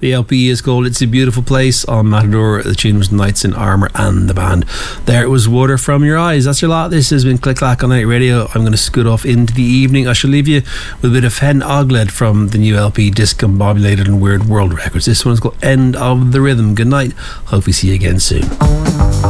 The LP is called It's a Beautiful Place on Matador. The tune was Knights in Armour and the band. There it was Water From Your Eyes. That's your lot. This has been Click Clack on Night Radio. I'm going to scoot off into the evening. I shall leave you with a bit of Hen Ogled from the new LP Discombobulated and Weird World Records. This one is called End of the Rhythm. Good night. Hope we see you again soon.